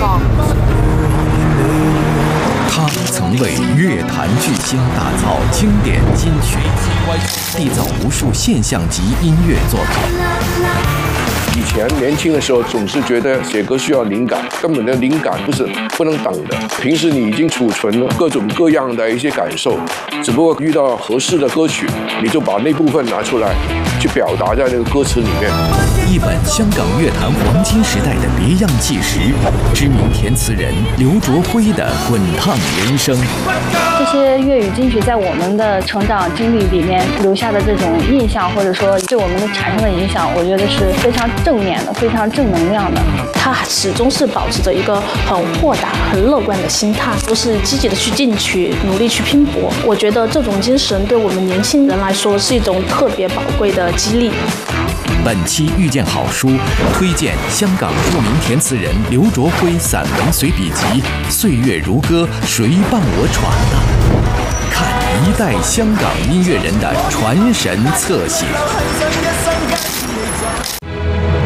他曾为乐坛巨星打造经典金曲，缔造无数现象级音乐作品。 以前年轻的时候，总是觉得写歌需要灵感，根本的灵感不能等的。平时你已经储存了各种各样的一些感受，只不过遇到合适的歌曲，你就把那部分拿出来，去表达在那个歌词里面。 一本香港乐坛黄金时代的别样纪实，知名填词人刘卓辉的滚烫人生。 这些粤语金曲在我们的成长经历里面留下的这种印象，或者说对我们的产生的影响，我觉得是非常正面的，非常正能量的。 他始终是保持着一个很豁达、很乐观的心态，都是积极的去进取，努力去拼搏。我觉得这种精神对我们年轻人来说是一种特别宝贵的激励。 本期遇见好书推荐香港著名填词人刘卓辉散文随笔集《岁月如歌，谁伴我闯》的，看一代香港音乐人的传神侧写。